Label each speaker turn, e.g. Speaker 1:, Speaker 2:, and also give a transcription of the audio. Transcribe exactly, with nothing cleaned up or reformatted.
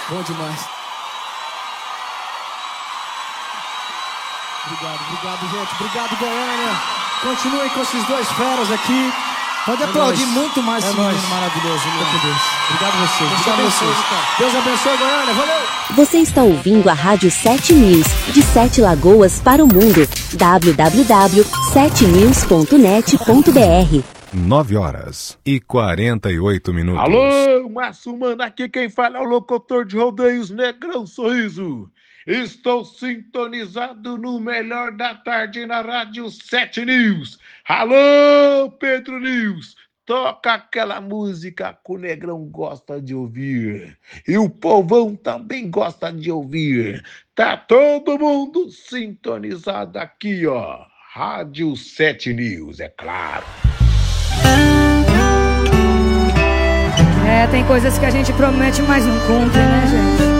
Speaker 1: Bom demais. Obrigado, obrigado, gente. Obrigado, Goiânia. Continuem com esses dois feras aqui. Pode é aplaudir nóis. Muito mais é esse menino maravilhoso. Meu Deus. Obrigado a vocês. Obrigado a vocês. Deus abençoe, Goiânia. Valeu.
Speaker 2: Você está ouvindo a Rádio sete News, de Sete Lagoas para o mundo. w w w ponto sete news ponto net ponto b r.
Speaker 3: nove horas e quarenta e oito minutos.
Speaker 4: Alô, Márcio Mano, aqui quem fala é o locutor de rodeios Negrão Sorriso. Estou sintonizado no melhor da tarde na Rádio sete News. Alô, Pedro News, toca aquela música que o Negrão gosta de ouvir. E o povão também gosta de ouvir. Tá todo mundo sintonizado aqui, ó. Rádio sete News, é claro.
Speaker 5: É, tem coisas que a gente promete, mas não cumpre, né, gente?